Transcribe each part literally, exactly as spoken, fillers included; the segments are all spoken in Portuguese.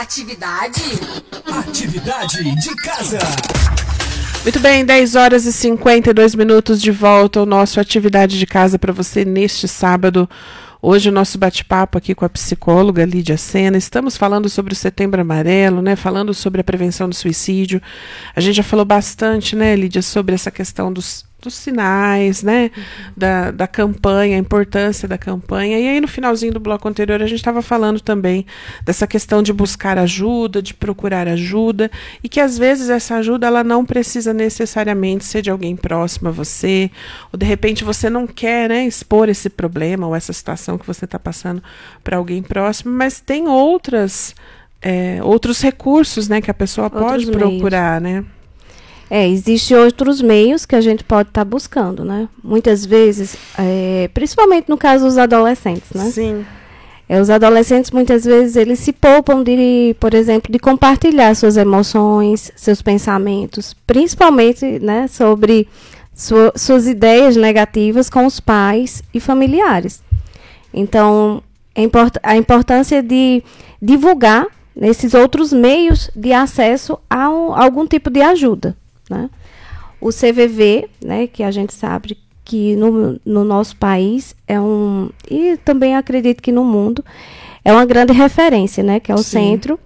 Atividade? Atividade de casa. Muito bem, dez horas e cinquenta e dois minutos de volta ao nosso Atividade de Casa para você neste sábado. Hoje o nosso bate-papo aqui com a psicóloga Lídia Sena. Estamos falando sobre o Setembro Amarelo, né? Falando sobre a prevenção do suicídio. A gente já falou bastante, né, Lídia, sobre essa questão dos, dos sinais, né? Uhum. Da, da campanha, a importância da campanha. E aí no finalzinho do bloco anterior a gente estava falando também dessa questão de buscar ajuda, de procurar ajuda, e que às vezes essa ajuda ela não precisa necessariamente ser de alguém próximo a você, ou de repente você não quer, né, expor esse problema ou essa situação que você está passando para alguém próximo, mas tem outras, é, outros recursos, né, que a pessoa outros pode meios. procurar, né? É, existem outros meios que a gente pode estar tá buscando, né? Muitas vezes, é, principalmente no caso dos adolescentes, né? Sim. É, os adolescentes, muitas vezes, eles se poupam de, por exemplo, de compartilhar suas emoções, seus pensamentos, principalmente, né, sobre su- suas ideias negativas com os pais e familiares. Então, a, import- a importância de divulgar nesses outros meios de acesso a, um, a algum tipo de ajuda, né? O C V V, né, que a gente sabe que no, no nosso país é um, e também acredito que no mundo, é uma grande referência, né, que é o Sim. Centro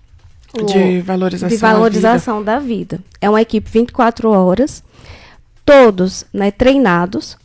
de Valorização, de valorização da Vida. É uma equipe vinte e quatro horas, todos, né, treinados.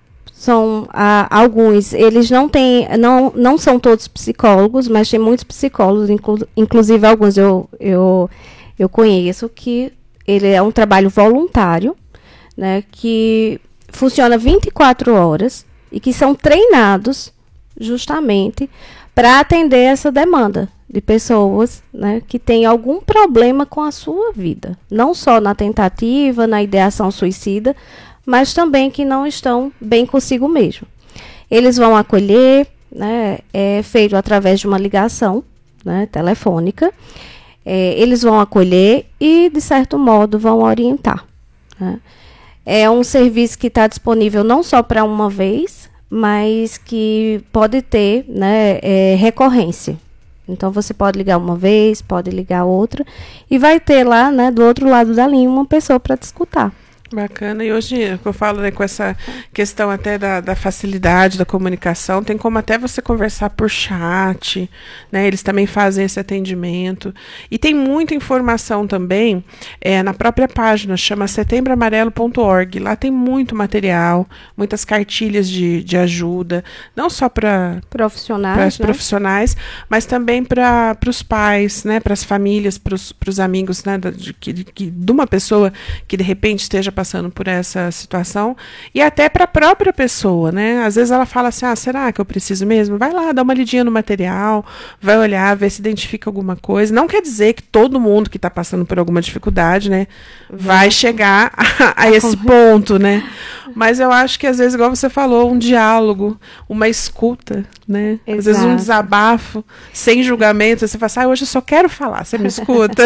São ah, alguns, eles não têm, não, não são todos psicólogos, mas tem muitos psicólogos, inclu, inclusive alguns eu, eu, eu conheço, que ele é um trabalho voluntário, né, que funciona vinte e quatro horas e que são treinados justamente para atender essa demanda de pessoas, né, que têm algum problema com a sua vida. Não só na tentativa, na ideação suicida, mas também que não estão bem consigo mesmo. Eles vão acolher, né, é feito através de uma ligação, né, telefônica. É, eles vão acolher e, de certo modo, vão orientar, né? É um serviço que está disponível não só para uma vez, mas que pode ter, né, é, recorrência. Então, você pode ligar uma vez, pode ligar outra, e vai ter lá, né, do outro lado da linha, uma pessoa para te escutar. Bacana. E hoje, eu falo, né, com essa questão até da, da facilidade da comunicação, tem como até você conversar por chat, né? Eles também fazem esse atendimento. E tem muita informação também é, na própria página, chama setembro amarelo ponto org. Lá tem muito material, muitas cartilhas de, de ajuda, não só para profissionais, né? profissionais, mas também para os pais, né? Para as famílias, para os amigos, né? De, de, de, de uma pessoa que de repente esteja passando por essa situação, e até para a própria pessoa, né? Às vezes ela fala assim, ah, será que eu preciso mesmo? Vai lá, dá uma lidinha no material, vai olhar, ver se identifica alguma coisa. Não quer dizer que todo mundo que está passando por alguma dificuldade, né, vai chegar a, a esse ponto, né? Mas eu acho que às vezes, igual você falou, um diálogo, uma escuta, né? Exato. Às vezes um desabafo, sem julgamento, você fala assim, ah, hoje eu só quero falar, você me escuta.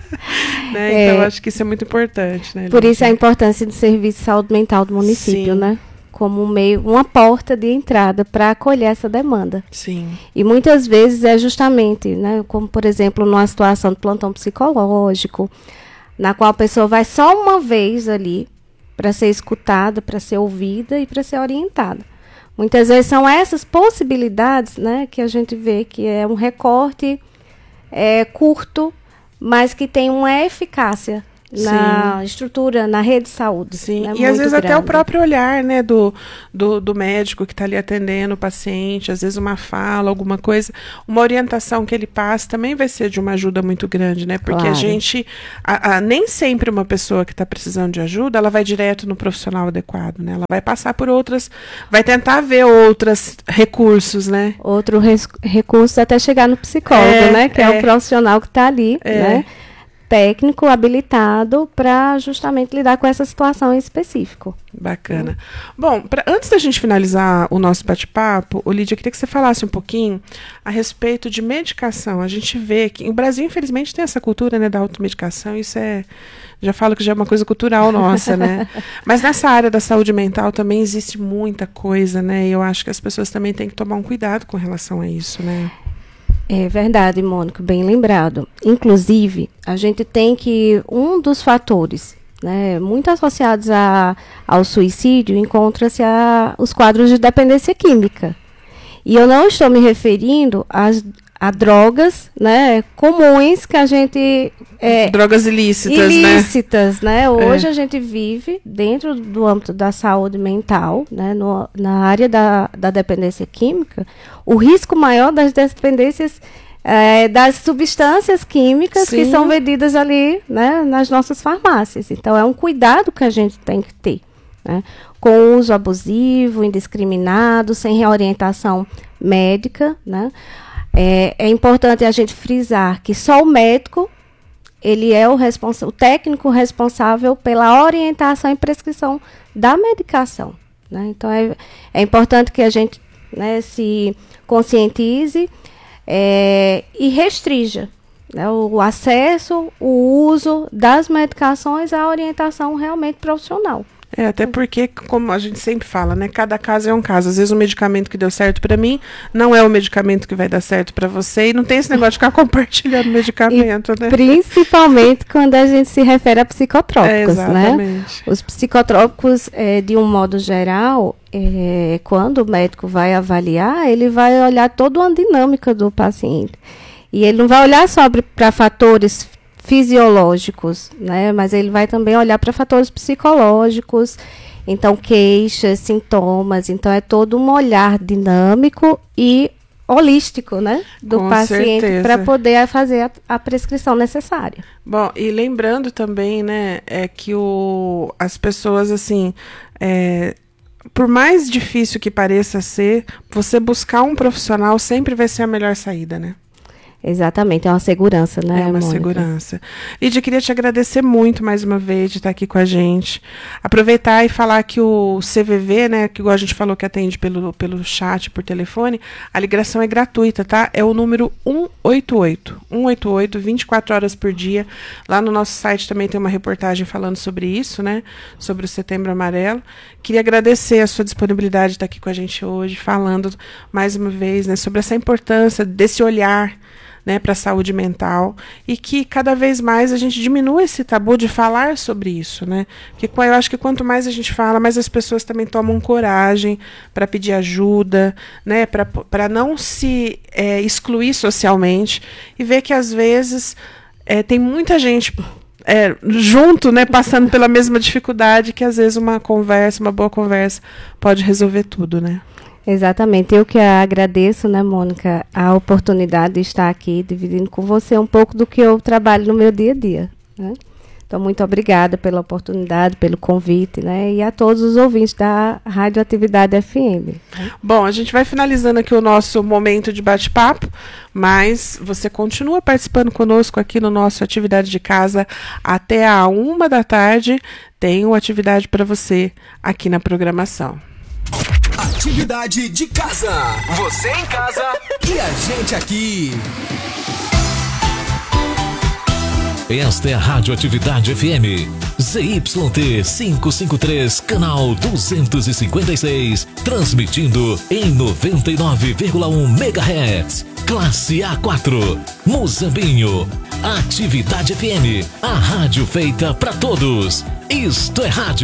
Né? É. Então, eu acho que isso é muito importante, né, por isso a importância do serviço de saúde mental do município, Sim. né? Como um meio, uma porta de entrada para acolher essa demanda. Sim. E muitas vezes é justamente, né, como por exemplo, numa situação de plantão psicológico, na qual a pessoa vai só uma vez ali para ser escutada, para ser ouvida e para ser orientada. Muitas vezes são essas possibilidades, né, que a gente vê que é um recorte é, curto, mas que tem uma eficácia na Sim. estrutura, na rede de saúde. Sim, né, e às vezes grande. Até o próprio olhar, né, do, do, do médico que está ali atendendo o paciente, às vezes uma fala, alguma coisa, uma orientação que ele passa também vai ser de uma ajuda muito grande, né, porque claro. a gente, a, a, nem sempre uma pessoa que está precisando de ajuda, ela vai direto no profissional adequado, né, ela vai passar por outras, vai tentar ver outros recursos, né. Outro res, recurso até chegar no psicólogo, é, né, que é, é o profissional que está ali, é. né, técnico habilitado para justamente lidar com essa situação em específico. Bacana. Hum. Bom, pra, antes da gente finalizar o nosso bate-papo, Lídia, eu queria que você falasse um pouquinho a respeito de medicação. A gente vê que o Brasil, infelizmente, tem essa cultura, né, da automedicação, isso é, já falo que já é uma coisa cultural nossa, né? Mas nessa área da saúde mental também existe muita coisa, né? E eu acho que as pessoas também têm que tomar um cuidado com relação a isso, né? É verdade, Mônica, bem lembrado. Inclusive, a gente tem que um dos fatores, né, muito associados a, ao suicídio, encontra-se a, os quadros de dependência química. E eu não estou me referindo às, a drogas, né, comuns que a gente... É, drogas ilícitas, ilícitas, né? né? Hoje é. a gente vive dentro do âmbito da saúde mental, né, no, na área da, da dependência química, o risco maior das dependências é, das substâncias químicas Sim. que são vendidas ali, né, nas nossas farmácias. Então, é um cuidado que a gente tem que ter, né? Com uso abusivo, indiscriminado, sem reorientação médica, né? É, é importante a gente frisar que só o médico, ele é o, responsa- o técnico responsável pela orientação e prescrição da medicação, né? Então, é, é importante que a gente, né, se conscientize é, e restrija, né, o, o acesso, o uso das medicações à orientação realmente profissional. É, até porque, como a gente sempre fala, né? Cada caso é um caso. Às vezes o medicamento que deu certo para mim não é o medicamento que vai dar certo para você. E não tem esse negócio de ficar compartilhando medicamento, e né? Principalmente quando a gente se refere a psicotrópicos, é, exatamente. né? Os psicotrópicos, é, de um modo geral, é, quando o médico vai avaliar, ele vai olhar toda a dinâmica do paciente. E ele não vai olhar só para fatores fisiológicos, né? Mas ele vai também olhar para fatores psicológicos, então queixas, sintomas, então é todo um olhar dinâmico e holístico, né, do Com paciente para poder fazer a, a prescrição necessária. Bom, e lembrando também, né, é que o, as pessoas, assim, é, por mais difícil que pareça ser, você buscar um profissional sempre vai ser a melhor saída, né? Exatamente, é uma segurança, né, É uma Mônica? segurança. Lídia, queria te agradecer muito mais uma vez de estar aqui com a gente. Aproveitar e falar que o C V V, né, que igual a gente falou que atende pelo, pelo chat, por telefone, a ligação é gratuita, tá? É o número um oito oito. um oito oito, vinte e quatro horas por dia. Lá no nosso site também tem uma reportagem falando sobre isso, né? Sobre o Setembro Amarelo. Queria agradecer a sua disponibilidade de estar aqui com a gente hoje, falando mais uma vez, né, sobre essa importância desse olhar, né, para a saúde mental, e que cada vez mais a gente diminua esse tabu de falar sobre isso, né? Porque eu acho que quanto mais a gente fala, mais as pessoas também tomam coragem para pedir ajuda, né, para não se é, excluir socialmente, e ver que às vezes é, tem muita gente é, junto, né, passando pela mesma dificuldade, que às vezes uma conversa, uma boa conversa pode resolver tudo, né? Exatamente. Eu que agradeço, né, Mônica, a oportunidade de estar aqui dividindo com você um pouco do que eu trabalho no meu dia a dia, né? Então, muito obrigada pela oportunidade, pelo convite, né? E a todos os ouvintes da Rádio Atividade F M. Né? Bom, a gente vai finalizando aqui o nosso momento de bate-papo, mas você continua participando conosco aqui no nosso Atividade de Casa até a uma da tarde. Tem uma atividade para você aqui na programação. Atividade de casa. Você em casa e a gente aqui. Esta é a Rádio Atividade F M, Z Y T quinhentos e cinquenta e três, canal duzentos e cinquenta e seis, transmitindo em noventa e nove vírgula um megahertz, classe A quatro, Muzambinho. Atividade F M, a rádio feita para todos. Isto é rádio.